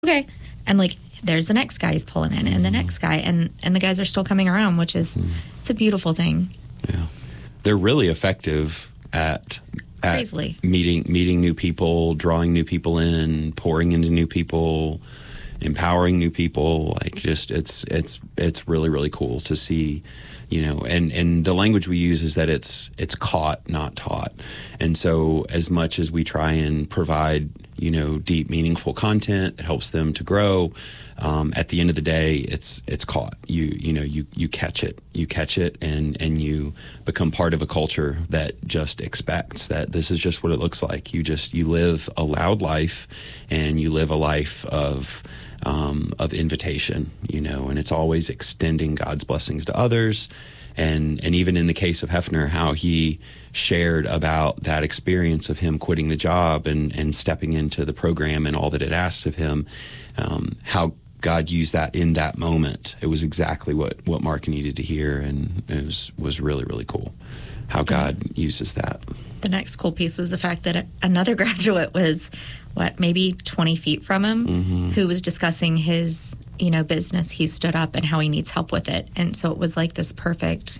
okay. And like, there's the next guy he's pulling in, and the next guy, and the guys are still coming around, which is, it's a beautiful thing. Yeah. They're really effective at Crazily. meeting new people, drawing new people in, pouring into new people, empowering new people. Like, just it's really, really cool to see, you know, and the language we use is that it's caught, not taught. And so as much as we try and provide, you know, deep, meaningful content that helps them to grow, at the end of the day, it's caught. You catch it, and you become part of a culture that just expects that this is just what it looks like. You live a loud life, and you live a life of invitation, you know, and it's always extending God's blessings to others. And even in the case of Hefner, how he shared about that experience of him quitting the job and stepping into the program and all that it asked of him, how God used that in that moment. It was exactly what Mark needed to hear, and it was really, really cool how God uses that. The next cool piece was the fact that another graduate was, maybe 20 feet from him, who was discussing his, business. He stood up and how he needs help with it. And so it was like this perfect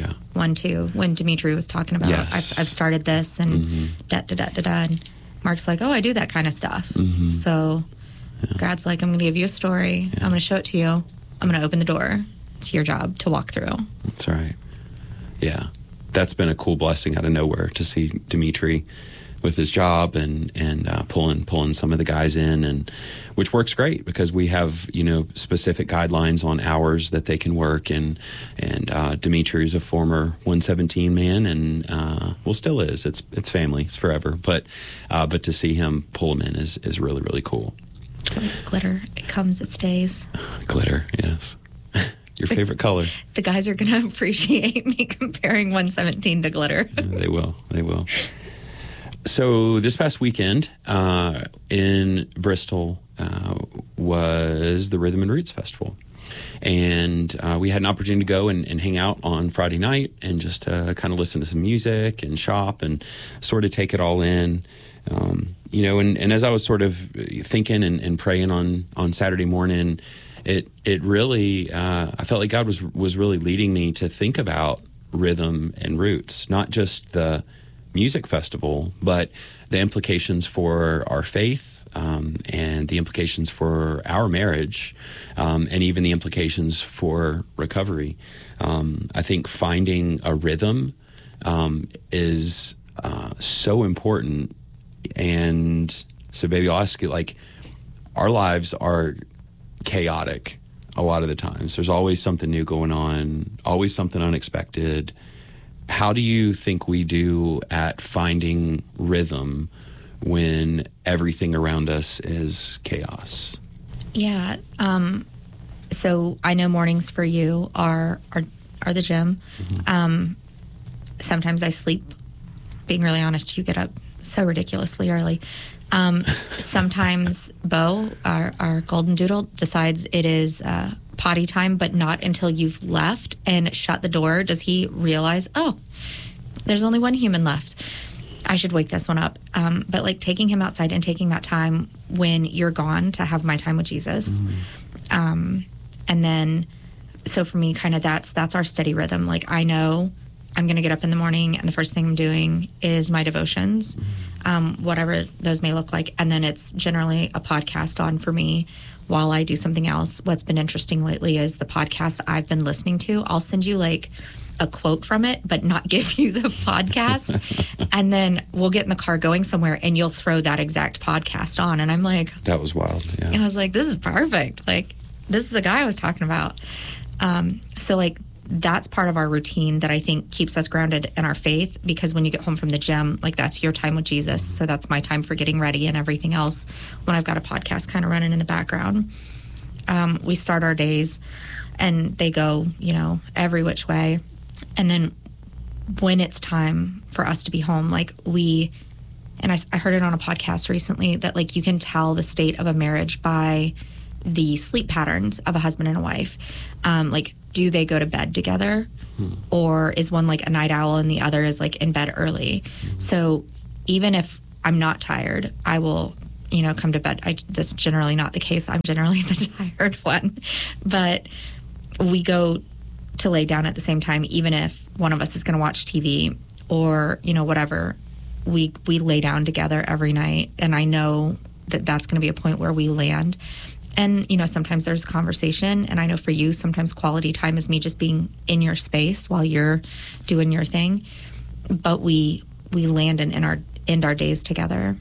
1-2 when Dimitri was talking about, I've started this and and Mark's like, oh, I do that kind of stuff. So God's like, I'm going to give you a story. I'm going to show it to you. I'm going to open the door. It's your job to walk through. That's right. Yeah. That's been a cool blessing out of nowhere to see Dimitri with his job and pulling some of the guys in, and which works great because we have, specific guidelines on hours that they can work, and Dimitri is a former 117 man, and well, still is. It's family. It's forever. But to see him pull them in is really, really cool. So glitter, it comes, it stays. Glitter, yes. Your favorite color. The guys are going to appreciate me comparing 117 to glitter. They will. So this past weekend in Bristol was the Rhythm and Roots Festival. And we had an opportunity to go and hang out on Friday night and just kind of listen to some music and shop and sort of take it all in. And as I was sort of thinking and praying on Saturday morning, it really, I felt like God was really leading me to think about rhythm and roots, not just the music festival, but the implications for our faith, and the implications for our marriage, and even the implications for recovery. I think finding a rhythm is so important. And so, baby, I'll ask you, like, our lives are chaotic a lot of the times. There's always something new going on, always something unexpected. How do you think we do at finding rhythm when everything around us is chaos? Yeah. So I know mornings for you are the gym. Sometimes I sleep. Being really honest, you get up so ridiculously early. Sometimes Bo, our golden doodle, decides it is potty time, but not until you've left and shut the door does he realize, oh, there's only one human left. I should wake this one up. But like taking him outside and taking that time when you're gone to have my time with Jesus. And then, so for me, kind of that's our steady rhythm. Like I know I'm going to get up in the morning and the first thing I'm doing is my devotions, whatever those may look like. And then it's generally a podcast on for me while I do something else. What's been interesting lately is the podcast I've been listening to. I'll send you like a quote from it, but not give you the podcast. And then we'll get in the car going somewhere and you'll throw that exact podcast on. And I'm like, that was wild. Yeah. And I was like, this is perfect. Like, this is the guy I was talking about. So like, that's part of our routine that I think keeps us grounded in our faith, because when you get home from the gym, like that's your time with Jesus. So that's my time for getting ready and everything else when I've got a podcast kind of running in the background. We start our days and they go, every which way. And then when it's time for us to be home, like I heard it on a podcast recently that like you can tell the state of a marriage by the sleep patterns of a husband and a wife. Like, do they go to bed together? Or is one like a night owl and the other is like in bed early? So even if I'm not tired, I will, come to bed. That's generally not the case. I'm generally the tired one. But we go to lay down at the same time, even if one of us is going to watch TV or, whatever. We lay down together every night. And I know that that's going to be a point where we land. And, sometimes there's conversation. And I know for you, sometimes quality time is me just being in your space while you're doing your thing. But we land and end our days together.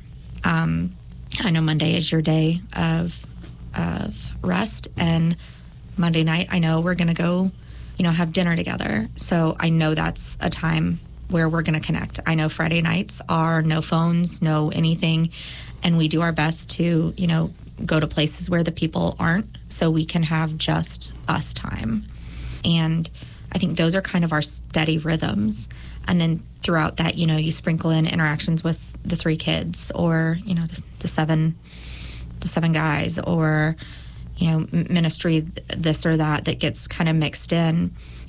I know Monday is your day of rest. And Monday night, I know we're going to go, have dinner together. So I know that's a time where we're going to connect. I know Friday nights are no phones, no anything. And we do our best to, go to places where the people aren't so we can have just us time. And I think those are kind of our steady rhythms. And then throughout that, you sprinkle in interactions with the 3 kids or, the seven guys or, ministry, this or that gets kind of mixed in.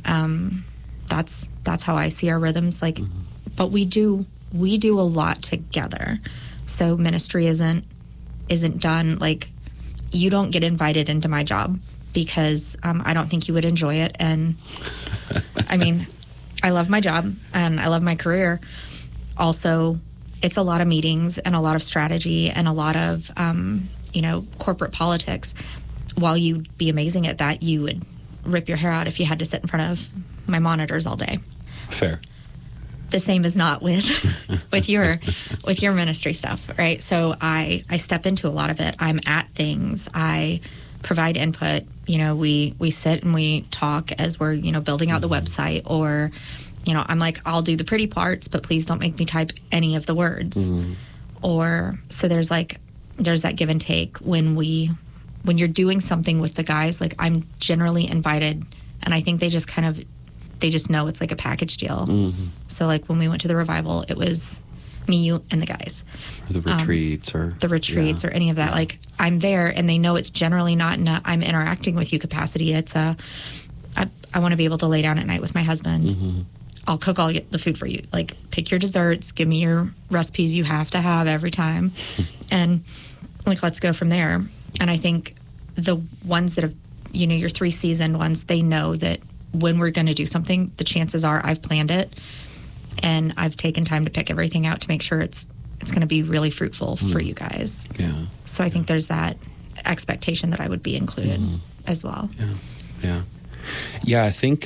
That's how I see our rhythms. But we do a lot together. So ministry isn't done. You don't get invited into my job because I don't think you would enjoy it. And I mean, I love my job and I love my career. Also, it's a lot of meetings and a lot of strategy and a lot of, corporate politics. While you'd be amazing at that, you would rip your hair out if you had to sit in front of my monitors all day. Fair. The same is not with your ministry stuff, right? So I step into a lot of it. I'm at things. I provide input. We sit and we talk as we're building out the website, or I'm like, I'll do the pretty parts, but please don't make me type any of the words. Or so there's that give and take when you're doing something with the guys. I'm generally invited, and I think they just know it's like a package deal. So when we went to the revival, it was me, you, and the guys. Or the retreats or any of that. I'm there, and they know it's generally not in a I'm interacting with you capacity. It's I want to be able to lay down at night with my husband. I'll cook all the food for you. Pick your desserts, give me your recipes you have to have every time. And let's go from there. And I think the ones that have, your 3 seasoned ones, they know that when we're going to do something, the chances are I've planned it and I've taken time to pick everything out to make sure it's going to be really fruitful for you guys. Yeah. So I think there's that expectation that I would be included as well. Yeah. I think,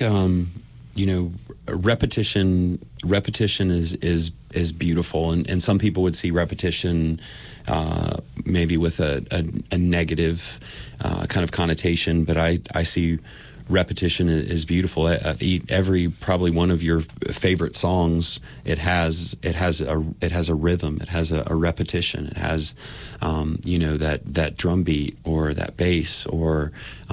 repetition is beautiful. And some people would see repetition, maybe with a negative, kind of connotation, but I see repetition is beautiful. Every probably one of your favorite songs, it has a rhythm. It has a repetition. It has that drum beat or that bass or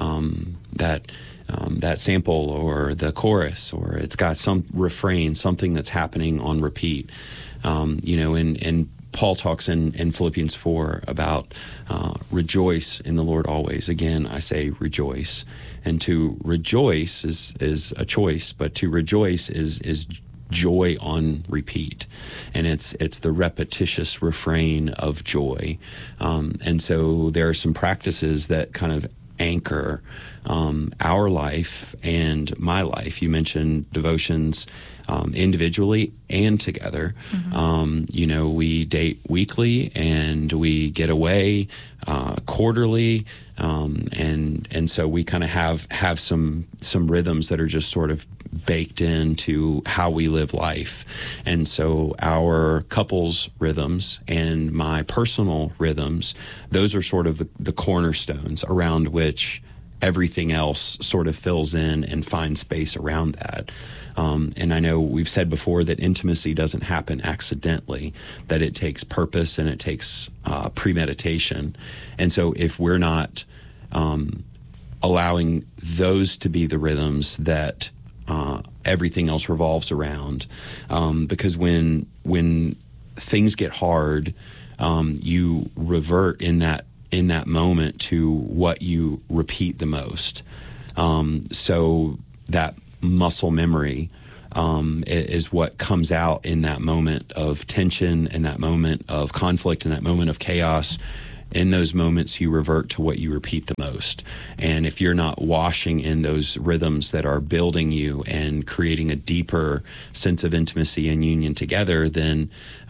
that sample or the chorus, or it's got some refrain, something that's happening on repeat. And Paul talks in Philippians 4 about rejoice in the Lord always. Again, I say rejoice. And to rejoice is a choice, but to rejoice is joy on repeat. And it's the repetitious refrain of joy. And so there are some practices that kind of anchor our life and my life. You mentioned devotions individually and together. We date weekly and we get away quarterly, and so we kind of have some rhythms that are just sort of baked into how we live life. And so our couples rhythms and my personal rhythms, those are sort of the cornerstones around which everything else sort of fills in and finds space around that. And I know we've said before that intimacy doesn't happen accidentally, that it takes purpose and it takes premeditation. And so if we're not allowing those to be the rhythms that everything else revolves around, because when things get hard, you revert in that moment to what you repeat the most. So that muscle memory is what comes out in that moment of tension, in that moment of conflict, in that moment of chaos. in those moments, you revert to what you repeat the most. And if you're not washing in those rhythms that are building you and creating a deeper sense of intimacy and union together, then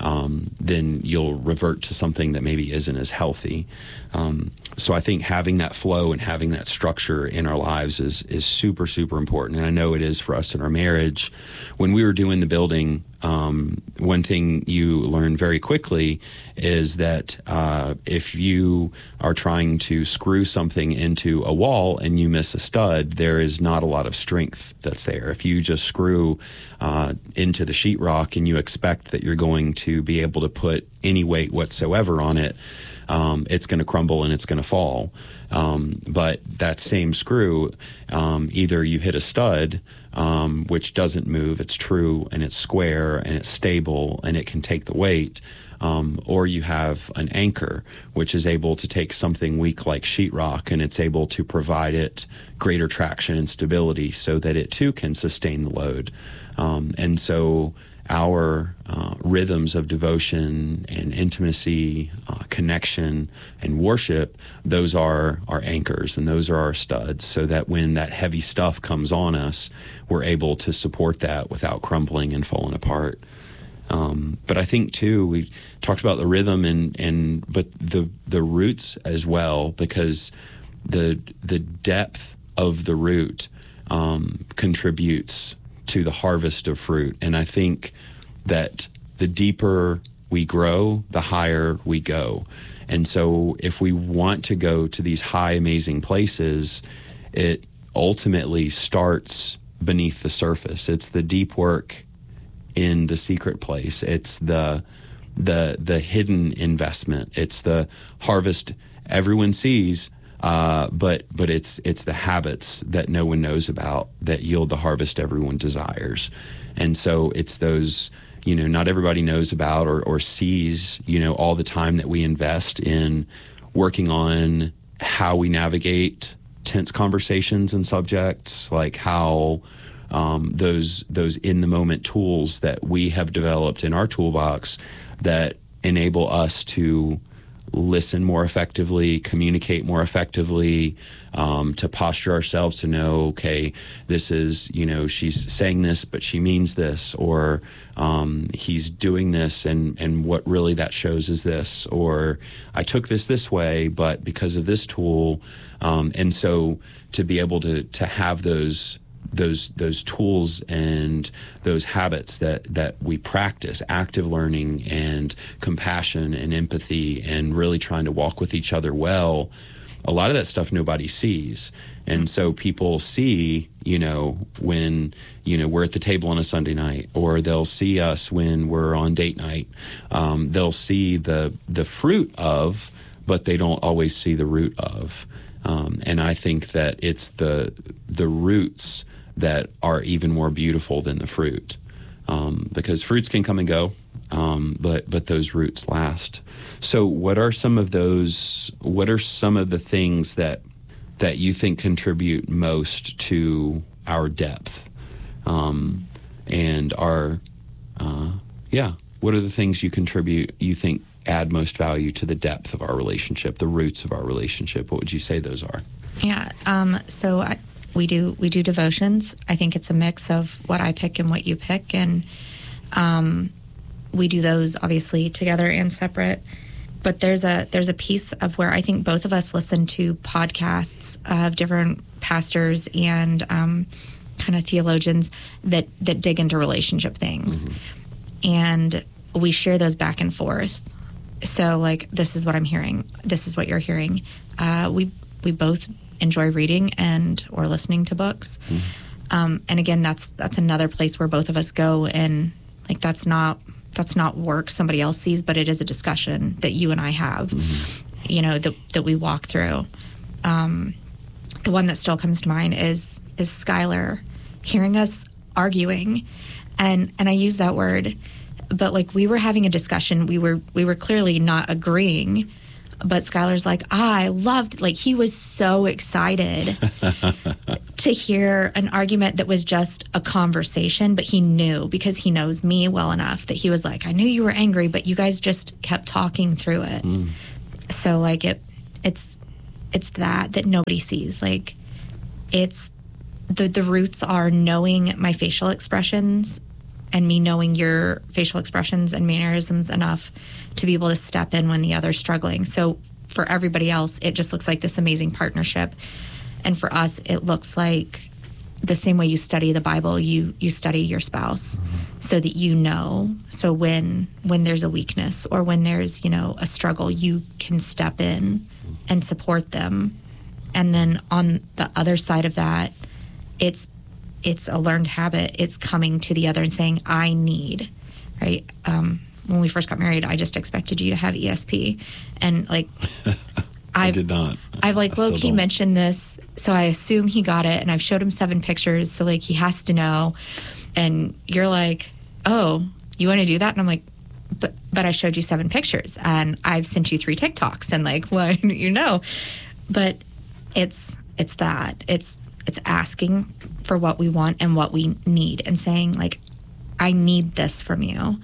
you'll revert to something that maybe isn't as healthy. So I think having that flow and having that structure in our lives is super, super important. And I know it is for us in our marriage. When we were doing the building, one thing you learn very quickly is that if you are trying to screw something into a wall and you miss a stud, there is not a lot of strength that's there. If you just screw into the sheetrock and you expect that you're going to be able to put any weight whatsoever on it, it's going to crumble and it's going to fall. But that same screw, either you hit a stud, which doesn't move, it's true and it's square and it's stable and it can take the weight, or you have an anchor, which is able to take something weak like sheetrock and it's able to provide it greater traction and stability so that it too can sustain the load. And so our rhythms of devotion and intimacy, connection, and worship, those are our anchors and those are our studs, so that when that heavy stuff comes on us, we're able to support that without crumbling and falling apart. But I think too, we talked about the rhythm but the roots as well, because the depth of the root contributes to the harvest of fruit. And I think that the deeper we grow, the higher we go. And so if we want to go to these high, amazing places, it ultimately starts beneath the surface. It's the deep work in the secret place. It's the hidden investment. It's the harvest everyone sees, but it's the habits that no one knows about that yield the harvest everyone desires. And so it's those, not everybody knows about or sees, all the time that we invest in working on how we navigate tense conversations and subjects, like how those in the moment tools that we have developed in our toolbox that enable us to listen more effectively, communicate more effectively, to posture ourselves to know, okay, this is, she's saying this, but she means this, or he's doing this, and what really that shows is this, or I took this way, but because of this tool, and so to be able to have those tools and those habits that we practice, active learning and compassion and empathy and really trying to walk with each other well, a lot of that stuff nobody sees. And so people see, when, we're at the table on a Sunday night, or they'll see us when we're on date night. They'll see the fruit of, but they don't always see the root of. And I think that it's the roots that are even more beautiful than the fruit, because fruits can come and go, but those roots last. So what are some of the things that you think contribute most to our depth, and our what are the things you think add most value to the depth of our relationship, the roots of our relationship? What would you say those are? We do devotions. I think it's a mix of what I pick and what you pick, and we do those obviously together and separate. But there's a piece of where I think both of us listen to podcasts of different pastors and kind of theologians that dig into relationship things, and we share those back and forth. So like, this is what I'm hearing. This is what you're hearing. We both enjoy reading or listening to books. And again, that's another place where both of us go, and like, that's not work somebody else sees, but it is a discussion that you and I have, that we walk through. The one that still comes to mind is Skylar hearing us arguing. And I use that word, but like, we were having a discussion. We were clearly not agreeing, but Skylar's like, I loved, like, he was so excited to hear an argument that was just a conversation, but he knew, because he knows me well enough, that he was like, I knew you were angry, but you guys just kept talking through it. So like it's that nobody sees. Like it's the roots are knowing my facial expressions and me knowing your facial expressions and mannerisms enough to be able to step in when the other's struggling. So for everybody else, it just looks like this amazing partnership. And for us, it looks like the same way you study the Bible, you study your spouse so that you know. So when there's a weakness or when there's, a struggle, you can step in and support them. And then on the other side of that, it's a learned habit. It's coming to the other and saying, I need, right? When we first got married, I just expected you to have ESP. And like, I did not. I've like low-key mentioned this, so I assume he got it, and I've showed him 7 pictures, so like he has to know. And you're like, oh, you want to do that? And I'm like, but I showed you 7 pictures, and I've sent you 3 TikToks, and like, what do you know? But it's that. It's asking for what we want and what we need and saying like, I need this from you.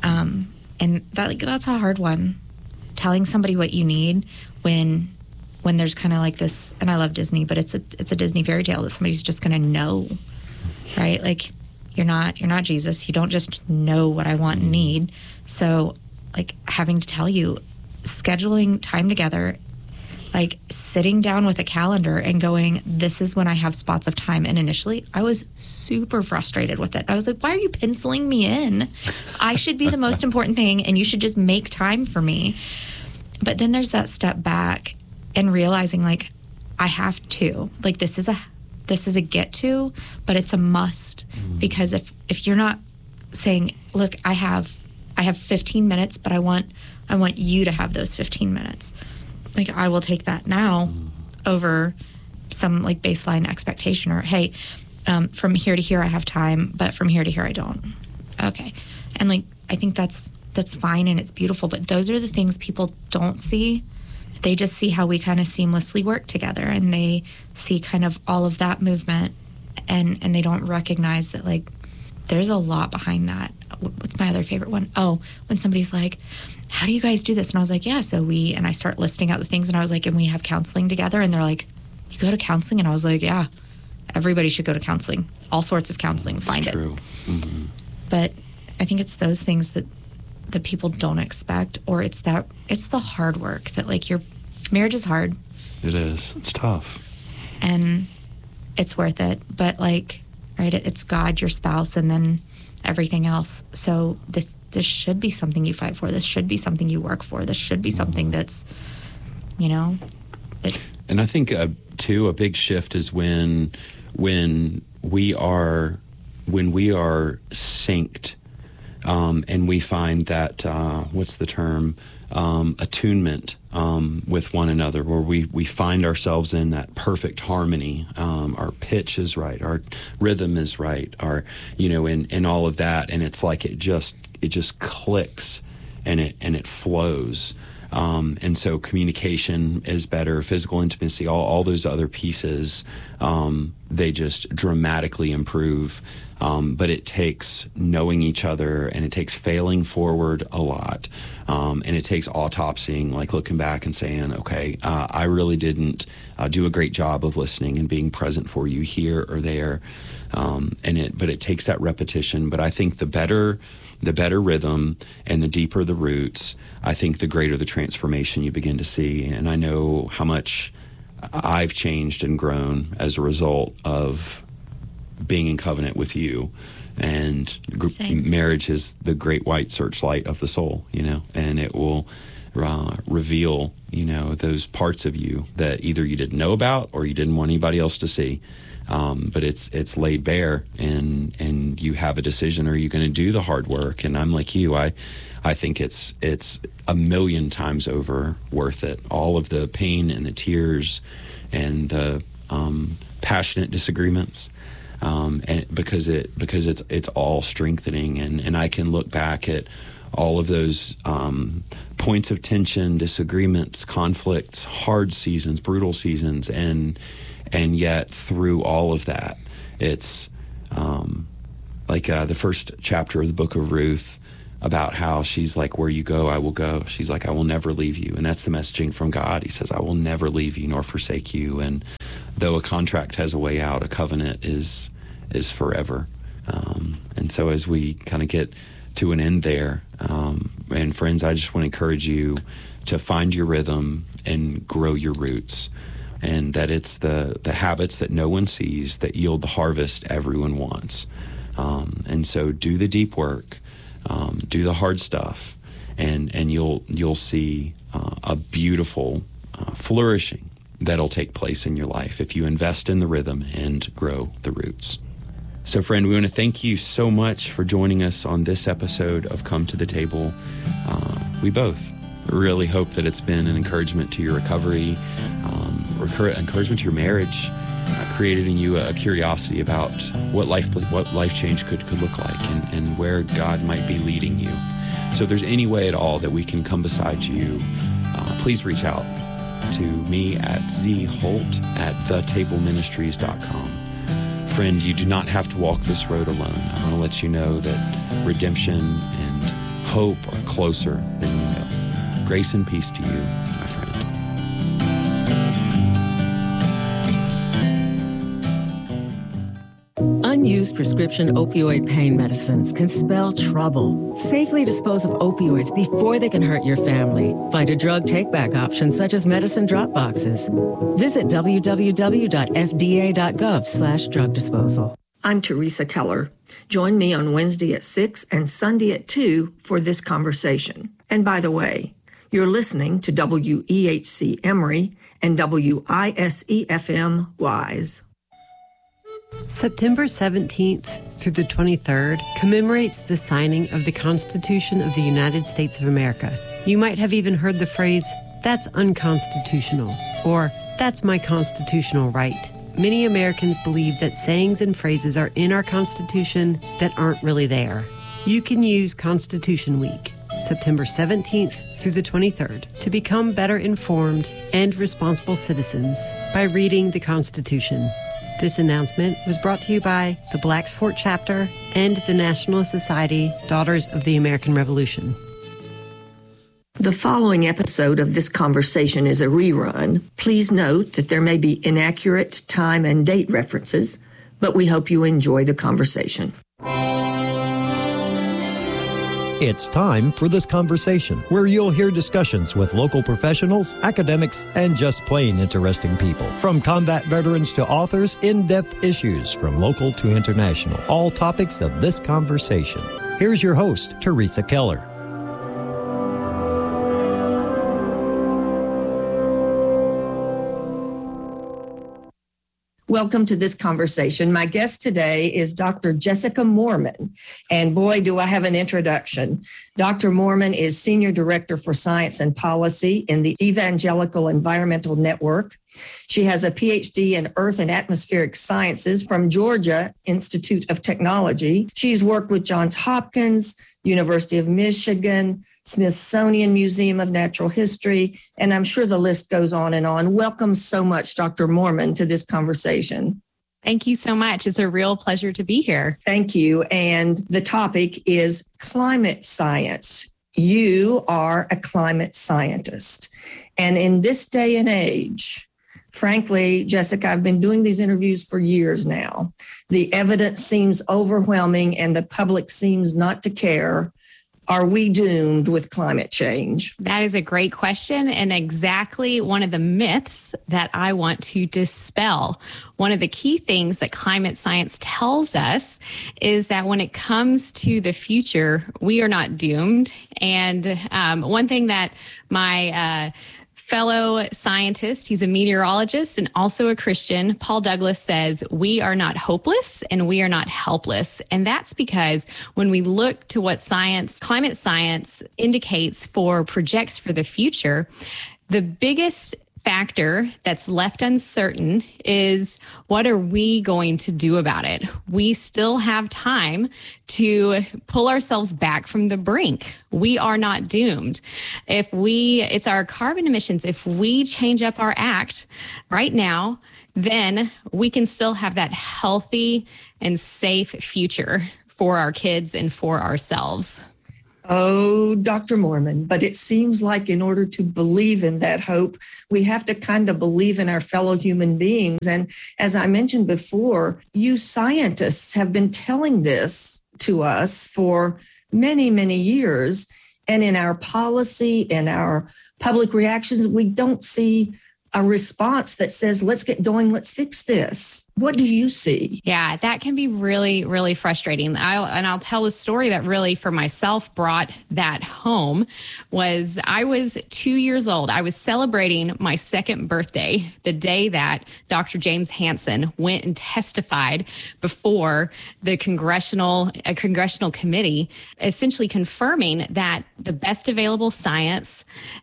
And that's a hard one. Telling somebody what you need when there's kind of like this, and I love Disney, but it's a Disney fairy tale that somebody's just going to know, right? Like you're not Jesus. You don't just know what I want and need. So like having to tell you, scheduling time together, like sitting down with a calendar and going, this is when I have spots of time. And initially I was super frustrated with it. I was like, why are you penciling me in? I should be the most important thing and you should just make time for me. But then there's that step back and realizing like, I have to, like, this is a get to, but it's a must. Because if you're not saying, look, I have 15 minutes, but I want you to have those 15 minutes. Like, I will take that now over some like baseline expectation or, hey, from here to here I have time, but from here to here I don't. Okay. And like, I think that's fine and it's beautiful, but those are the things people don't see. They just see how we kind of seamlessly work together and they see kind of all of that movement and they don't recognize that like there's a lot behind that. What's my other favorite one? Oh, when somebody's like, how do you guys do this? And I was like, yeah, and I start listing out the things and I was like, and we have counseling together. And they're like, you go to counseling? And I was like, yeah, everybody should go to counseling. All sorts of counseling, find it. True. Mm-hmm. But I think it's those things that people don't expect, or it's the hard work that like your marriage is hard. It is. It's tough. And it's worth it. But like, right, it's God, your spouse, and then everything else. So this should be something you fight for. This should be something you work for. This should be something that's, and I think too a big shift is when we are synced, and we find that what's the term, attunement with one another, where we find ourselves in that perfect harmony. Our pitch is right, our rhythm is right, our and all of that, and it's like it just clicks and it flows. And so communication is better, physical intimacy, all those other pieces, they just dramatically improve. But it takes knowing each other, and it takes failing forward a lot. And it takes autopsying, like looking back and saying, okay, I really didn't do a great job of listening and being present for you here or there. But it takes that repetition. But I think the better rhythm and the deeper the roots, I think the greater the transformation you begin to see. And I know how much I've changed and grown as a result of being in covenant with you. And marriage is the great white searchlight of the soul, and it will reveal, those parts of you that either you didn't know about or you didn't want anybody else to see. But it's laid bare, and you have a decision. Are you going to do the hard work? And I'm like you. I think it's a million times over worth it. All of the pain and the tears and the passionate disagreements, and because it's all strengthening. And I can look back at all of those points of tension, disagreements, conflicts, hard seasons, brutal seasons, and yet through all of that, it's like the first chapter of the book of Ruth, about how she's like, where you go, I will go. She's like, I will never leave you. And that's the messaging from God. He says, I will never leave you nor forsake you. And though a contract has a way out, a covenant is forever. And so as we kind of get to an end there, and friends, I just want to encourage you to find your rhythm and grow your roots. And that it's the habits that no one sees that yield the harvest everyone wants. And so do the deep work, do the hard stuff, and you'll see a beautiful flourishing that'll take place in your life if you invest in the rhythm and grow the roots. So, friend, we want to thank you so much for joining us on this episode of Come to the Table. We both really hope that it's been an encouragement to your recovery, encouragement to your marriage, created in you a curiosity about what life change could look like and where God might be leading you. So if there's any way at all that we can come beside you, please reach out to me at zholt@thetableministries.com. Friend, you do not have to walk this road alone. I want to let you know that redemption and hope are closer than you know. Grace and peace to you, my friend. Unused prescription opioid pain medicines can spell trouble. Safely dispose of opioids before they can hurt your family. Find a drug take-back option such as medicine drop boxes. Visit www.fda.gov/drug disposal. I'm Teresa Keller. Join me on Wednesday at 6 and Sunday at 2 for this conversation. And by the way, you're listening to WEHC Emory and WISE-FM Wise. September 17th through the 23rd commemorates the signing of the Constitution of the United States of America. You might have even heard the phrase, "That's unconstitutional," or "That's my constitutional right." Many Americans believe that sayings and phrases are in our Constitution that aren't really there. You can use Constitution Week, September 17th through the 23rd, to become better informed and responsible citizens by reading the Constitution. This announcement was brought to you by the Blacks Fort Chapter and the National Society Daughters of the American Revolution. The following episode of this conversation is a rerun. Please note that there may be inaccurate time and date references, but we hope you enjoy the conversation. It's time for This Conversation, where you'll hear discussions with local professionals, academics, and just plain interesting people. From combat veterans to authors, in-depth issues from local to international. All topics of this conversation. Here's your host, Teresa Keller. Welcome to this conversation. My guest today is Dr. Jessica Moorman, and boy, do I have an introduction. Dr. Moorman is Senior Director for Science and Policy in the Evangelical Environmental Network. She has a PhD in Earth and Atmospheric Sciences from Georgia Institute of Technology. She's worked with Johns Hopkins, University of Michigan, Smithsonian Museum of Natural History, and I'm sure the list goes on and on. Welcome so much, Dr. Moorman, to this conversation. Thank you so much. It's a real pleasure to be here. Thank you. And the topic is climate science. You are a climate scientist. And in this day and age, frankly, Jessica, I've been doing these interviews for years now. The evidence seems overwhelming and the public seems not to care. Are we doomed with climate change? That is a great question and exactly one of the myths that I want to dispel. One of the key things that climate science tells us is that when it comes to the future, we are not doomed. And one thing that my fellow scientist, he's a meteorologist and also a Christian, Paul Douglas, says, we are not hopeless and we are not helpless. And that's because when we look to what climate science indicates for projects for the future, the biggest factor that's left uncertain is what are we going to do about it? We still have time to pull ourselves back from the brink. We are not doomed. It's our carbon emissions. If we change up our act right now, then we can still have that healthy and safe future for our kids and for ourselves. Oh, Dr. Moorman, but it seems like in order to believe in that hope, we have to kind of believe in our fellow human beings. And as I mentioned before, you scientists have been telling this to us for many, many years. And in our policy and our public reactions, we don't see a response that says, let's get going, let's fix this. What do you see? Yeah, that can be really, really frustrating. I'll tell a story that really for myself brought that home. I was 2 years old. I was celebrating my second birthday, the day that Dr. James Hansen went and testified before the congressional committee, essentially confirming that the best available science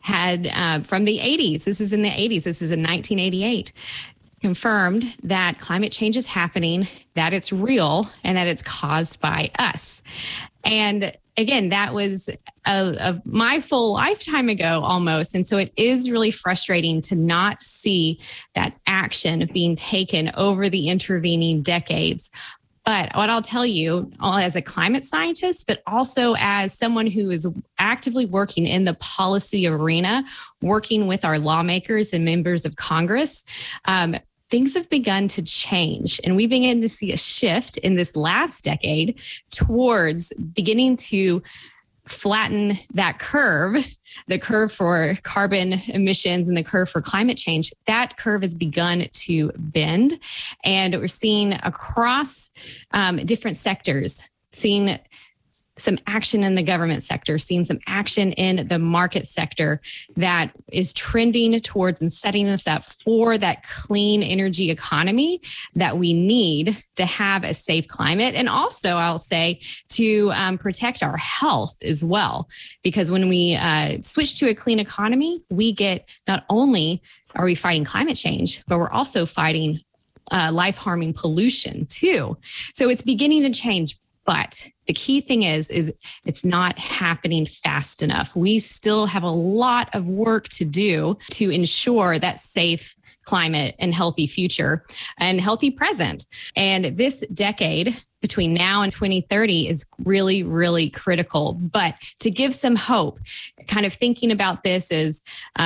had from the 80s. This is in the 80s. This is in 1988. Confirmed that climate change is happening, that it's real, and that it's caused by us. And again, that was my full lifetime ago almost. And so it is really frustrating to not see that action being taken over the intervening decades. But what I'll tell you, as a climate scientist, but also as someone who is actively working in the policy arena, working with our lawmakers and members of Congress, things have begun to change. And we began to see a shift in this last decade towards beginning to flatten that curve, the curve for carbon emissions and the curve for climate change. That curve has begun to bend. And we're seeing across different sectors, seeing some action in the government sector, seeing some action in the market sector that is trending towards and setting us up for that clean energy economy that we need to have a safe climate. And also, I'll say, to protect our health as well. Because when we switch to a clean economy, we get, not only are we fighting climate change, but we're also fighting life-harming pollution too. So it's beginning to change. But the key thing is it's not happening fast enough. We still have a lot of work to do to ensure that safe climate and healthy future and healthy present. And this decade between now and 2030 is really, really critical. But to give some hope, kind of thinking about this as,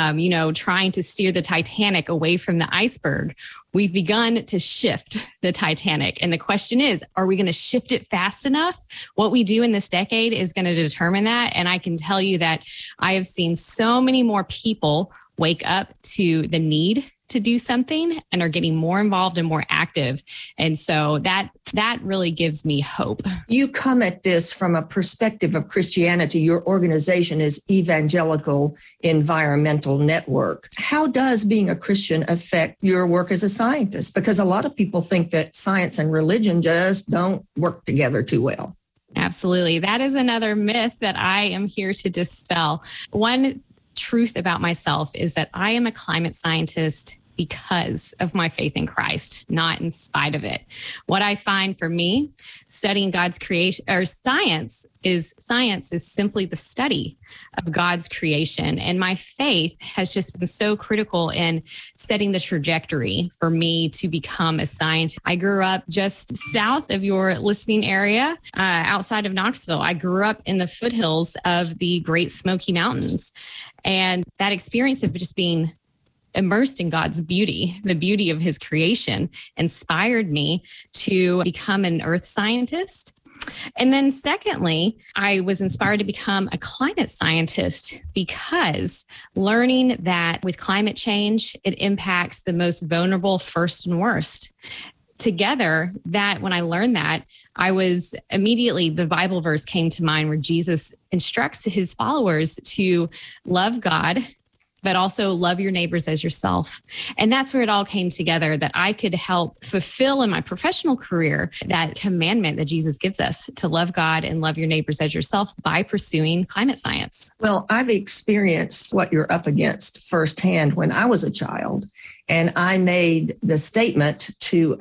trying to steer the Titanic away from the iceberg, we've begun to shift the Titanic. And the question is, are we going to shift it fast enough? What we do in this decade is going to determine that. And I can tell you that I have seen so many more people wake up to the need to do something and are getting more involved and more active. And so that really gives me hope. You come at this from a perspective of Christianity. Your organization is Evangelical Environmental Network. How does being a Christian affect your work as a scientist? Because a lot of people think that science and religion just don't work together too well. Absolutely. That is another myth that I am here to dispel. One truth about myself is that I am a climate scientist because of my faith in Christ, not in spite of it. What I find for me, studying God's creation, or science is simply the study of God's creation. And my faith has just been so critical in setting the trajectory for me to become a scientist. I grew up just south of your listening area, outside of Knoxville. I grew up in the foothills of the Great Smoky Mountains. And that experience of just being immersed in God's beauty, the beauty of his creation, inspired me to become an earth scientist. And then secondly, I was inspired to become a climate scientist because learning that with climate change, it impacts the most vulnerable first and worst. Together, that when I learned that, I was immediately, the Bible verse came to mind where Jesus instructs his followers to love God, but also love your neighbors as yourself. And that's where it all came together, that I could help fulfill in my professional career that commandment that Jesus gives us to love God and love your neighbors as yourself by pursuing climate science. Well, I've experienced what you're up against firsthand when I was a child. And I made the statement to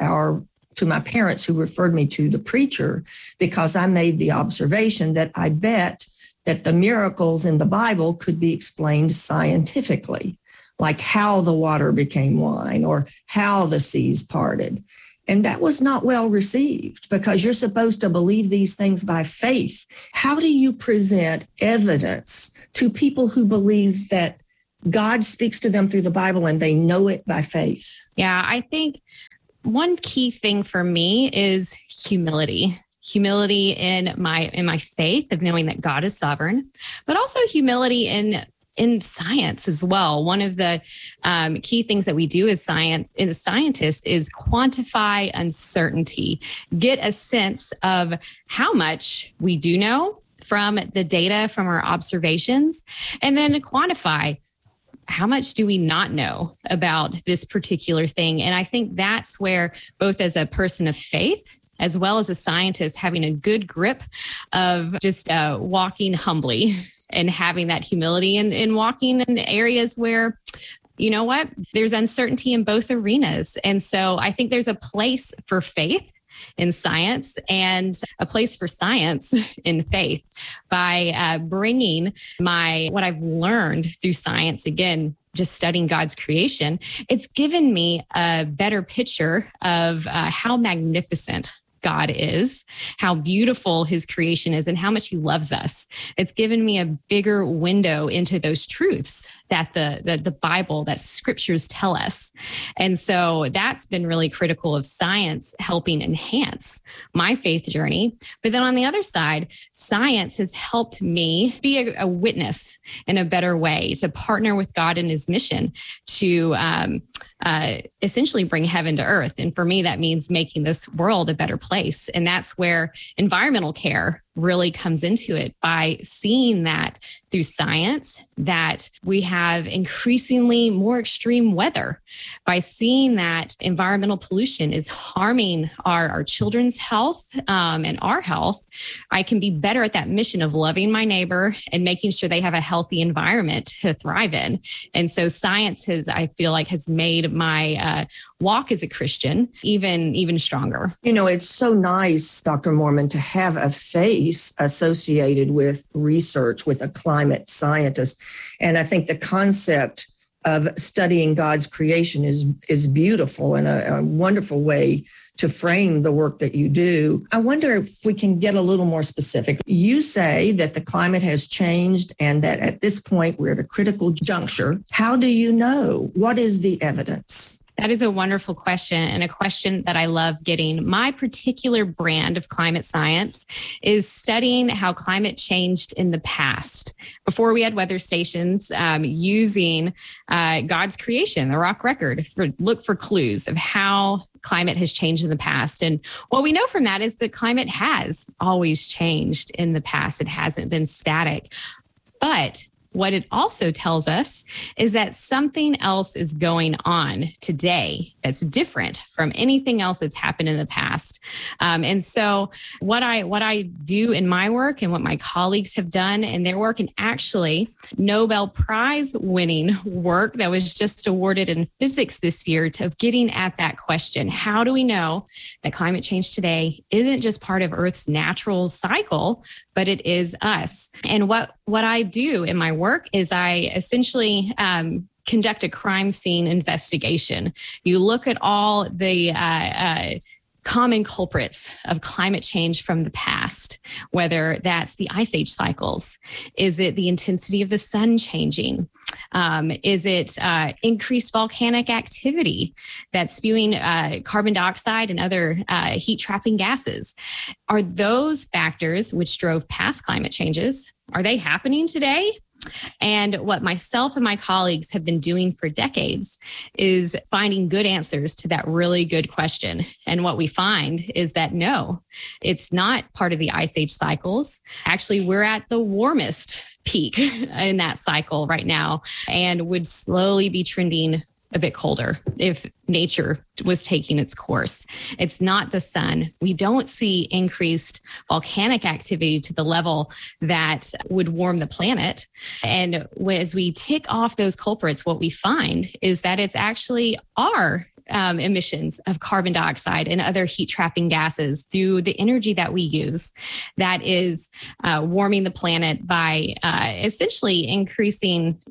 my parents who referred me to the preacher, because I made the observation that I bet that the miracles in the Bible could be explained scientifically, like how the water became wine or how the seas parted. And that was not well received because you're supposed to believe these things by faith. How do you present evidence to people who believe that God speaks to them through the Bible and they know it by faith? Yeah, I think one key thing for me is humility. Humility in my faith of knowing that God is sovereign, but also humility in science as well. One of the key things that we do as scientists is quantify uncertainty, get a sense of how much we do know from the data from our observations, and then quantify how much do we not know about this particular thing. And I think that's where both as a person of faith as well as a scientist, having a good grip of just walking humbly and having that humility and walking in areas where, you know what, there's uncertainty in both arenas. And so I think there's a place for faith in science and a place for science in faith by bringing what I've learned through science, again, just studying God's creation. It's given me a better picture of how magnificent God is, how beautiful his creation is, and how much he loves us. It's given me a bigger window into those truths that the Bible, that scriptures tell us. And so that's been really critical of science helping enhance my faith journey. But then on the other side, science has helped me be a witness in a better way, to partner with God in his mission to essentially bring heaven to earth. And for me, that means making this world a better place. And that's where environmental care really comes into it, by seeing that through science, that we have increasingly more extreme weather, by seeing that environmental pollution is harming our children's health and our health. I can be better at that mission of loving my neighbor and making sure they have a healthy environment to thrive in. And so science I feel like has made my walk as a Christian even stronger. You know, it's so nice, Dr. Moorman, to have a face associated with research, with a climate scientist. And I think the concept of studying God's creation is beautiful and a wonderful way to frame the work that you do. I wonder if we can get a little more specific. You say that the climate has changed and that at this point we're at a critical juncture. How do you know? What is the evidence? That is a wonderful question, and a question that I love getting. My particular brand of climate science is studying how climate changed in the past, before we had weather stations, using God's creation, the rock record, look for clues of how climate has changed in the past. And what we know from that is that climate has always changed in the past. It hasn't been static. But what it also tells us is that something else is going on today that's different from anything else that's happened in the past. And so what I do in my work and what my colleagues have done in their work, and actually Nobel Prize winning work that was just awarded in physics this year, to getting at that question, how do we know that climate change today isn't just part of Earth's natural cycle, but it is us? And what I do in my work is I essentially conduct a crime scene investigation. You look at all the common culprits of climate change from the past, whether that's the ice age cycles. Is it the intensity of the sun changing? Is it increased volcanic activity that's spewing carbon dioxide and other heat-trapping gases? Are those factors which drove past climate changes, are they happening today? And what myself and my colleagues have been doing for decades is finding good answers to that really good question. And what we find is that no, it's not part of the ice age cycles. Actually, we're at the warmest peak in that cycle right now, and would slowly be trending a bit colder if nature was taking its course. It's not the sun. We don't see increased volcanic activity to the level that would warm the planet. And as we tick off those culprits, what we find is that it's actually our emissions of carbon dioxide and other heat-trapping gases through the energy that we use that is warming the planet by essentially increasing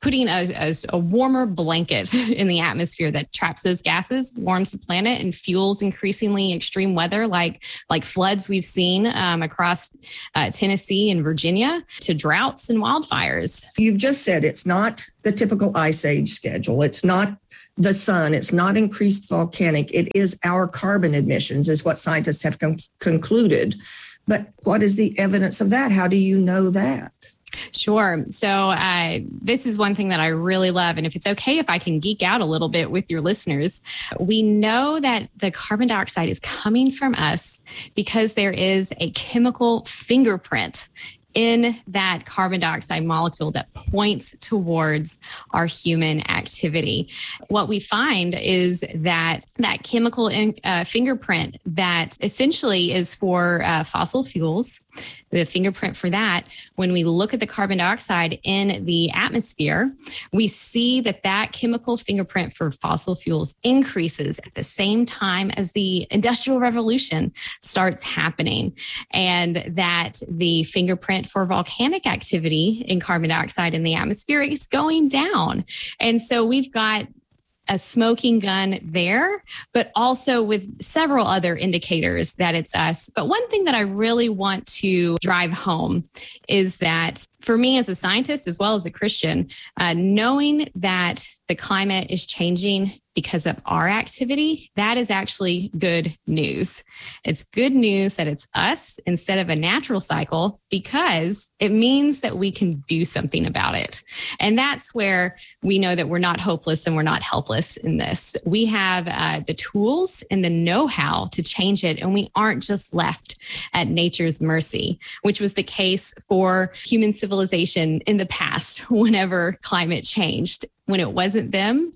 putting a warmer blanket in the atmosphere that traps those gases, warms the planet, and fuels increasingly extreme weather like floods we've seen across Tennessee and Virginia, to droughts and wildfires. You've just said it's not the typical ice age schedule. It's not the sun. It's not increased volcanic. It is our carbon emissions, is what scientists have concluded. But what is the evidence of that? How do you know that? Sure. So this is one thing that I really love. And if it's okay if I can geek out a little bit with your listeners, we know that the carbon dioxide is coming from us because there is a chemical fingerprint in that carbon dioxide molecule that points towards our human activity. What we find is that chemical fingerprint that essentially is for fossil fuels, the fingerprint for that, when we look at the carbon dioxide in the atmosphere, we see that chemical fingerprint for fossil fuels increases at the same time as the Industrial Revolution starts happening, and that the fingerprint for volcanic activity in carbon dioxide in the atmosphere is going down. And so we've got a smoking gun there, but also with several other indicators that it's us. But one thing that I really want to drive home is that for me as a scientist, as well as a Christian, knowing that the climate is changing because of our activity, that is actually good news. It's good news that it's us instead of a natural cycle, because it means that we can do something about it. And that's where we know that we're not hopeless and we're not helpless in this. We have the tools and the know-how to change it, and we aren't just left at nature's mercy, which was the case for human civilization in the past whenever climate changed. When it wasn't them,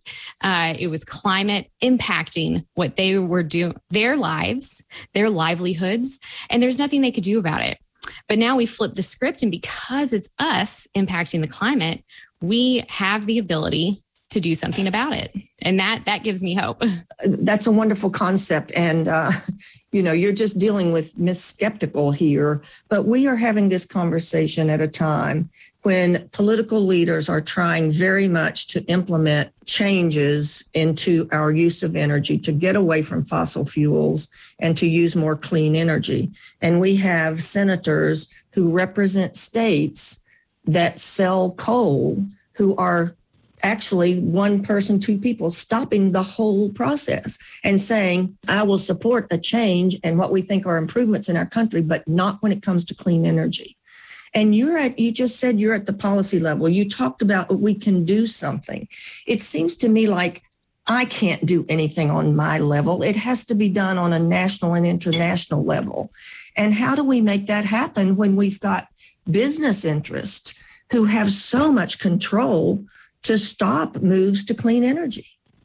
it was climate impacting what they were doing, their lives, their livelihoods, and there's nothing they could do about it. But now we flip the script, and because it's us impacting the climate, we have the ability to do something about it. And that gives me hope. That's a wonderful concept. And, you're just dealing with Miss Skeptical here, but we are having this conversation at a time when political leaders are trying very much to implement changes into our use of energy to get away from fossil fuels and to use more clean energy. And we have senators who represent states that sell coal who are actually one person, two people, stopping the whole process and saying, I will support a change and what we think are improvements in our country, but not when it comes to clean energy. And you just said you're at the policy level. You talked about we can do something. It seems to me like I can't do anything on my level. It has to be done on a national and international level. And how do we make that happen when we've got business interests who have so much control to stop moves to clean energy?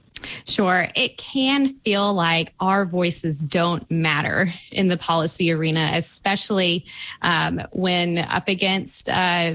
Sure. It can feel like our voices don't matter in the policy arena, especially when up against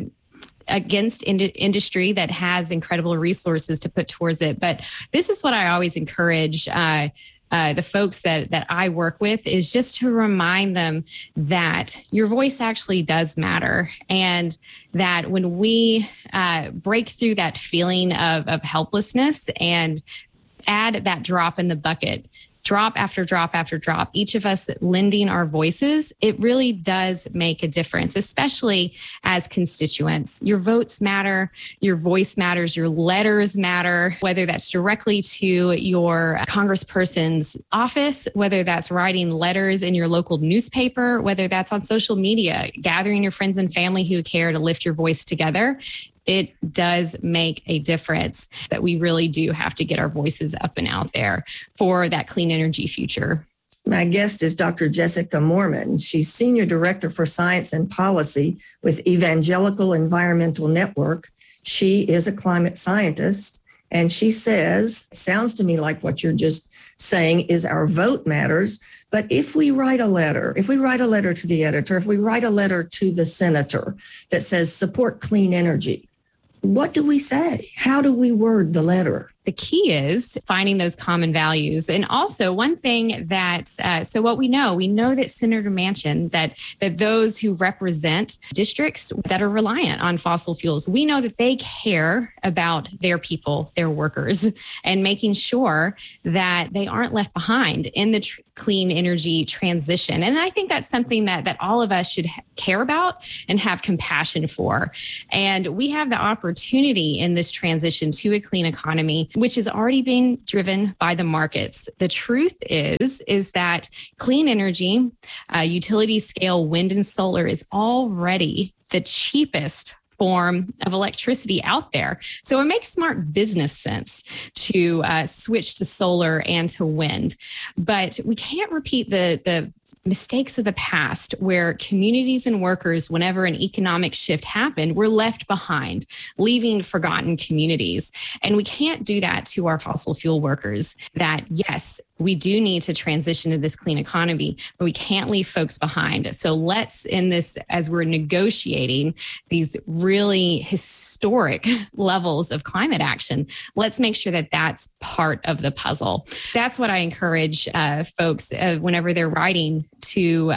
industry that has incredible resources to put towards it. But this is what I always encourage the folks that I work with, is just to remind them that your voice actually does matter, and that when we break through that feeling of helplessness and add that drop in the bucket, drop after drop after drop, each of us lending our voices, it really does make a difference, especially as constituents. Your votes matter, your voice matters, your letters matter, whether that's directly to your congressperson's office, whether that's writing letters in your local newspaper, whether that's on social media, gathering your friends and family who care to lift your voice together. It does make a difference that we really do have to get our voices up and out there for that clean energy future. My guest is Dr. Jessica Moorman. She's Senior Director for Science and Policy with Evangelical Environmental Network. She is a climate scientist, and she says, sounds to me like what you're just saying is our vote matters. But if we write a letter to the editor, if we write a letter to the senator that says support clean energy, what do we say? How do we word the letter? the key is finding those common values. And also one thing that, so what we know that Senator Manchin, that those who represent districts that are reliant on fossil fuels, we know that they care about their people, their workers, and making sure that they aren't left behind in the clean energy transition. And I think that's something that all of us should care about and have compassion for. And we have the opportunity in this transition to a clean economy, which is already being driven by the markets. The truth is that clean energy, utility scale wind and solar is already the cheapest form of electricity out there. So it makes smart business sense to switch to solar and to wind. But we can't repeat the mistakes of the past where communities and workers, whenever an economic shift happened, were left behind, leaving forgotten communities. And we can't do that to our fossil fuel workers. That, yes, we do need to transition to this clean economy, but we can't leave folks behind. So let's, in this, as we're negotiating these really historic levels of climate action, let's make sure that that's part of the puzzle. That's what I encourage folks whenever they're writing to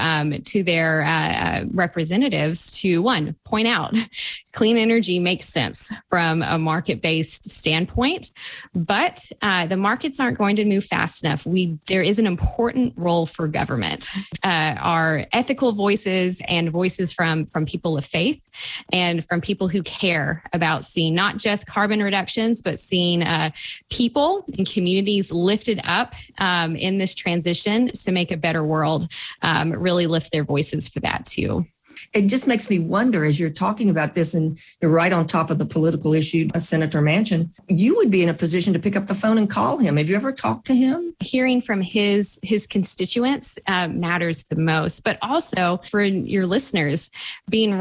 their representatives to, one, point out clean energy makes sense from a market-based standpoint, but the markets aren't going to move fast enough. There is an important role for government. Our ethical voices and voices from people of faith and from people who care about seeing not just carbon reductions, but seeing people and communities lifted up in this transition to make a better world, really lift their voices for that too. It just makes me wonder, as you're talking about this, and you're right on top of the political issue, Senator Manchin, you would be in a position to pick up the phone and call him. Have you ever talked to him? Hearing from his constituents matters the most, but also for your listeners, being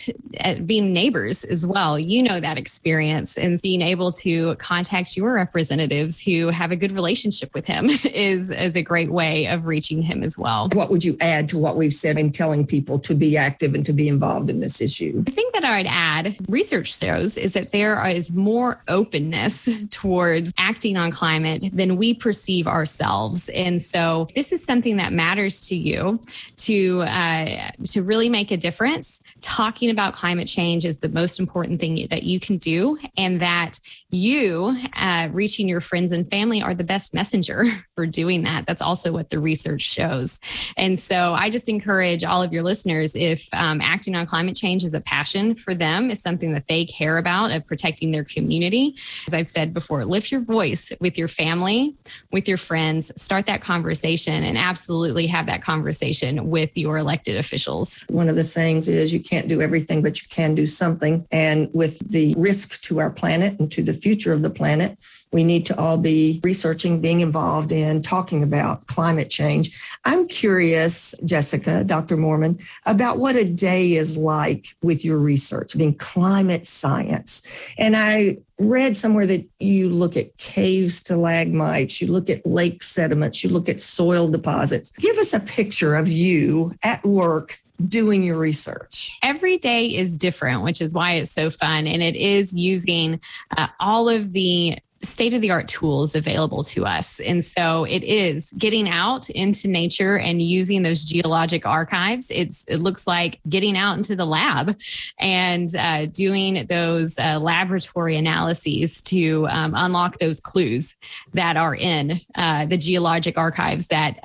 neighbors as well. You know that experience, and being able to contact your representatives who have a good relationship with him is a great way of reaching him as well. What would you add to what we've said in telling people to be active and to be involved in this issue? The thing that I would add, research shows, is that there is more openness towards acting on climate than we perceive ourselves. And so this is something that matters to you to really make a difference. Talking about climate change is the most important thing that you can do, and that you, reaching your friends and family, are the best messenger for doing that. That's also what the research shows. And so I just encourage all of your listeners, if acting on climate change is a passion for them, is something that they care about, of protecting their community, as I've said before, lift your voice with your family, with your friends, start that conversation, and absolutely have that conversation with your elected officials. One of the sayings is you can't do everything, but you can do something. And with the risk to our planet and to the future of the planet, we need to all be researching, being involved in talking about climate change. I'm curious, Jessica, Dr. Moorman, about what a day is like with your research, being climate science. And I read somewhere that you look at cave stalagmites, you look at lake sediments, you look at soil deposits. Give us a picture of you at work doing your research. Every day is different, which is why it's so fun. And it is using all of the state-of-the-art tools available to us. And so it is getting out into nature and using those geologic archives. It looks like getting out into the lab and doing those laboratory analyses to unlock those clues that are in the geologic archives that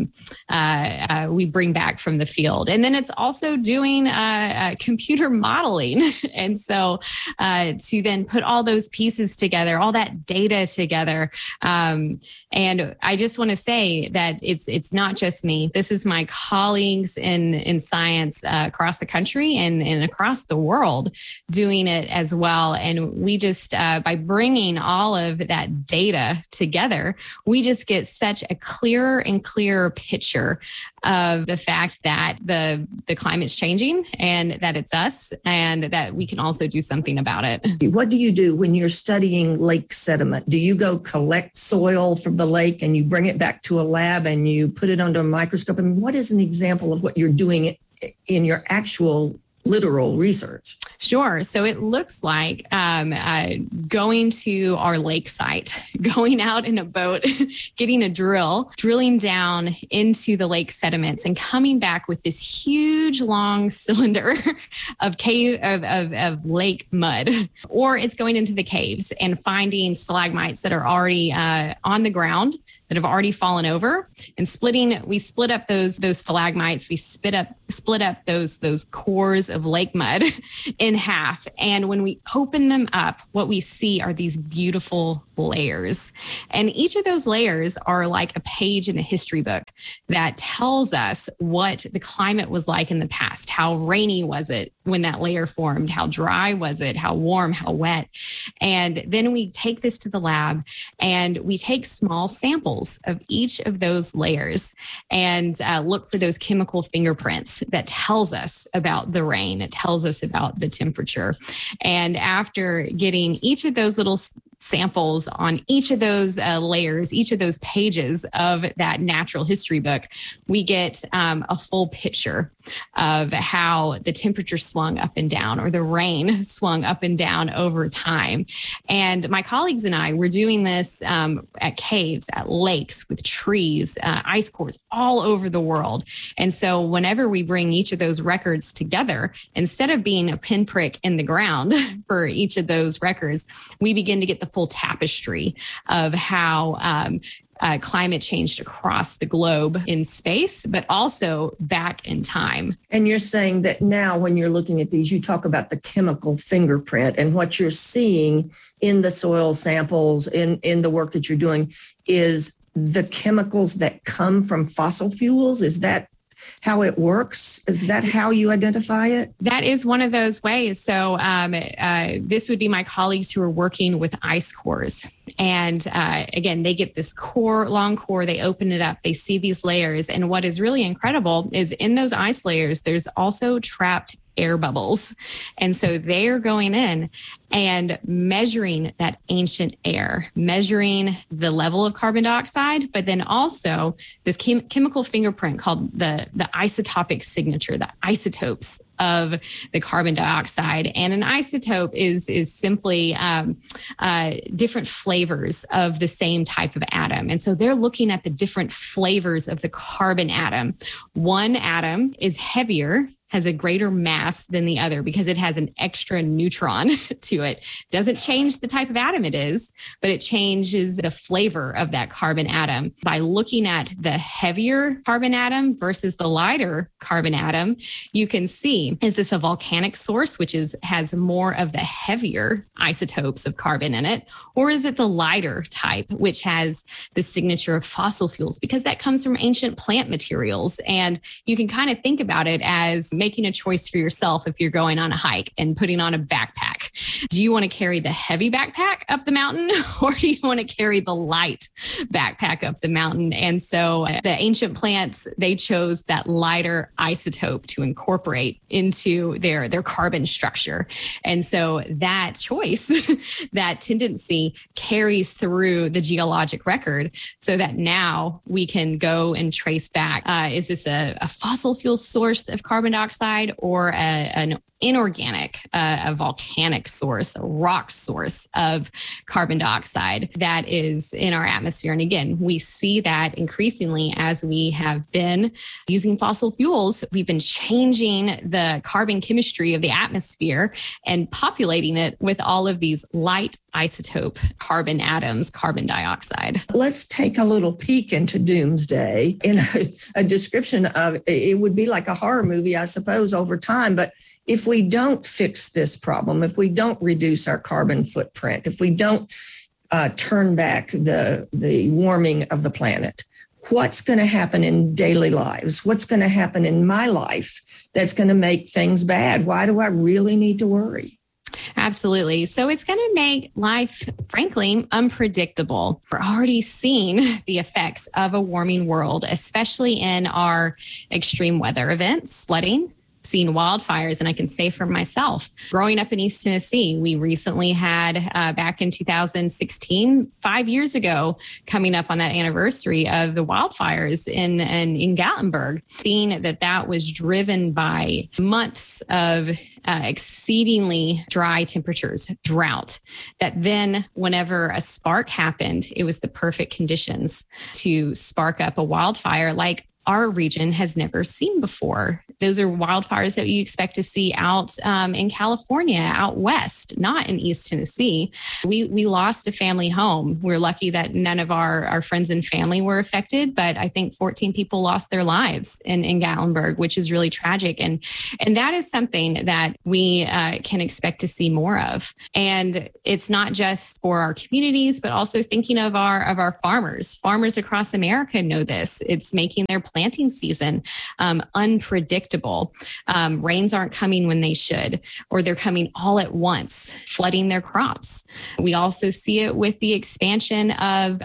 we bring back from the field. And then it's also doing computer modeling. And so to then put all those pieces together, all that data together. And I just want to say that it's not just me. This is my colleagues in science across the country and across the world doing it as well. And we just, by bringing all of that data together, we just get such a clearer and clearer picture of the fact that the climate's changing and that it's us and that we can also do something about it. What do you do when you're studying lake sediment? Do you go collect soil from the lake and you bring it back to a lab and you put it under a microscope? I mean, what is an example of what you're doing in your actual literal research? Sure. So it looks like going to our lake site, going out in a boat, getting a drill, drilling down into the lake sediments and coming back with this huge long cylinder of lake mud. Or it's going into the caves and finding stalagmites that are already on the ground, that have already fallen over, and we split up those stalagmites. We split up those cores of lake mud in half. And when we open them up, what we see are these beautiful layers. And each of those layers are like a page in a history book that tells us what the climate was like in the past. How rainy was it when that layer formed? How dry was it? How warm? How wet? And then we take this to the lab and we take small samples of each of those layers and look for those chemical fingerprints that tells us about the rain. It tells us about the temperature. And after getting each of those little samples on each of those layers, each of those pages of that natural history book, we get a full picture of how the temperature swung up and down, or the rain swung up and down over time. And my colleagues and I were doing this at caves, at lakes, with trees, ice cores all over the world. And so whenever we bring each of those records together, instead of being a pinprick in the ground for each of those records, we begin to get the full tapestry of how climate changed across the globe in space, but also back in time. And you're saying that now when you're looking at these, you talk about the chemical fingerprint, and what you're seeing in the soil samples, in the work that you're doing, is the chemicals that come from fossil fuels. Is that how it works? Is that how you identify it? That is one of those ways. So this would be my colleagues who are working with ice cores. And again, they get this long core, they open it up, they see these layers. And what is really incredible is in those ice layers, there's also trapped air bubbles. And so they're going in and measuring that ancient air, measuring the level of carbon dioxide, but then also this chemical fingerprint called the isotopic signature, the isotopes of the carbon dioxide. And an isotope is simply different flavors of the same type of atom. And so they're looking at the different flavors of the carbon atom. One atom is heavier, has a greater mass than the other because it has an extra neutron to it. Doesn't change the type of atom it is, but it changes the flavor of that carbon atom. By looking at the heavier carbon atom versus the lighter carbon atom, you can see, is this a volcanic source, which has more of the heavier isotopes of carbon in it, or is it the lighter type, which has the signature of fossil fuels, because that comes from ancient plant materials. And you can kind of think about it as making a choice for yourself if you're going on a hike and putting on a backpack. Do you want to carry the heavy backpack up the mountain, or do you want to carry the light backpack up the mountain? And so the ancient plants, they chose that lighter isotope to incorporate into their carbon structure. And so that choice, that tendency carries through the geologic record, so that now we can go and trace back, is this a fossil fuel source of carbon dioxide, or an inorganic, a volcanic source, a rock source of carbon dioxide that is in our atmosphere? And again, we see that increasingly as we have been using fossil fuels. We've been changing the carbon chemistry of the atmosphere and populating it with all of these light isotope carbon atoms, carbon dioxide. Let's take a little peek into doomsday in a description of it. Would be like a horror movie, I suppose, over time. But if we don't fix this problem, if we don't reduce our carbon footprint, if we don't turn back the warming of the planet, what's going to happen in daily lives? What's going to happen in my life that's going to make things bad? Why do I really need to worry? Absolutely. So it's going to make life, frankly, unpredictable. We're already seeing the effects of a warming world, especially in our extreme weather events, flooding, seen wildfires. And I can say for myself, growing up in East Tennessee, we recently had back in 2016, 5 years ago, coming up on that anniversary of the wildfires in Gatlinburg, seeing that was driven by months of exceedingly dry temperatures, drought, that then whenever a spark happened, it was the perfect conditions to spark up a wildfire like our region has never seen before. Those are wildfires that you expect to see out in California, out west, not in East Tennessee. We lost a family home. We're lucky that none of our friends and family were affected, but I think 14 people lost their lives in Gatlinburg, which is really tragic. And that is something that we can expect to see more of. And it's not just for our communities, but also thinking of our farmers. Farmers across America know this. It's making their planting season unpredictable. Rains aren't coming when they should, or they're coming all at once, flooding their crops. We also see it with the expansion of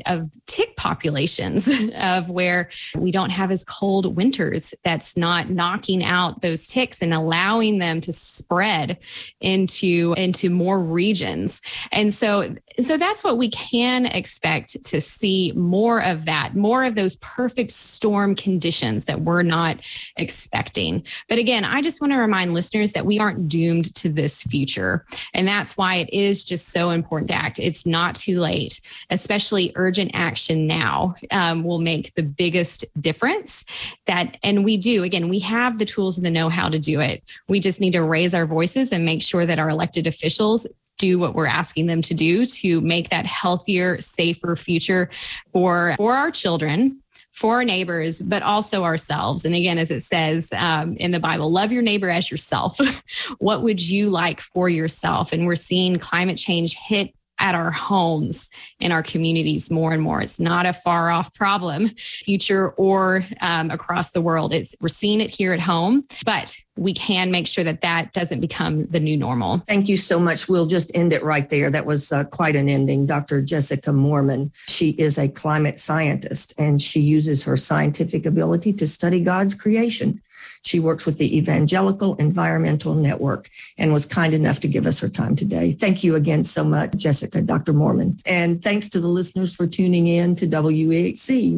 tick populations, of where we don't have as cold winters. That's not knocking out those ticks and allowing them to spread into more regions. And so that's what we can expect to see more of that, more of those perfect storm conditions that we're not expecting. But again, I just want to remind listeners that we aren't doomed to this future. And that's why it is just so important to act. It's not too late, especially urgent action now will make the biggest difference. And we do, again, we have the tools and the know-how to do it. We just need to raise our voices and make sure that our elected officials do what we're asking them to do to make that healthier, safer future for our children, for our neighbors, but also ourselves. And again, as it says in the Bible, love your neighbor as yourself. What would you like for yourself? And we're seeing climate change hit at our homes, in our communities more and more. It's not a far off problem, future or across the world. We're seeing it here at home, but we can make sure that doesn't become the new normal. Thank you so much. We'll just end it right there. That was quite an ending. Dr. Jessica Moorman, she is a climate scientist, and she uses her scientific ability to study God's creation. She works with the Evangelical Environmental Network and was kind enough to give us her time today. Thank you again so much, Jessica, Dr. Moorman. And thanks to the listeners for tuning in to WEHC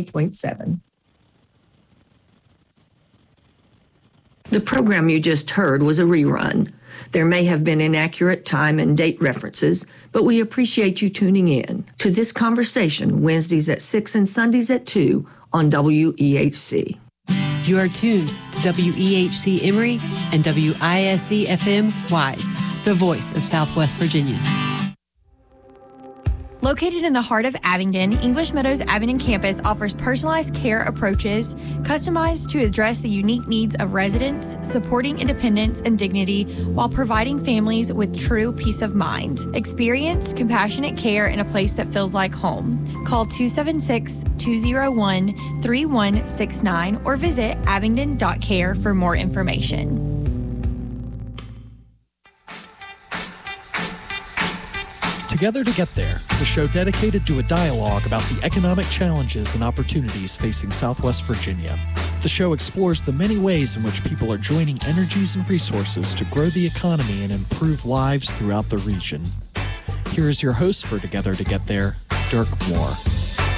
90.7. The program you just heard was a rerun. There may have been inaccurate time and date references, but we appreciate you tuning in to this conversation Wednesdays at 6 and Sundays at 2 on WEHC. You are tuned to WEHC Emory and WISC FM Wise, the voice of Southwest Virginia. Located in the heart of Abingdon, English Meadows Abingdon campus offers personalized care approaches customized to address the unique needs of residents, supporting independence and dignity while providing families with true peace of mind. Experience compassionate care in a place that feels like home. Call 276-201-3169 or visit abingdon.care for more information. Together to Get There, the show dedicated to a dialogue about the economic challenges and opportunities facing Southwest Virginia. The show explores the many ways in which people are joining energies and resources to grow the economy and improve lives throughout the region. Here is your host for Together to Get There, Dirk Moore.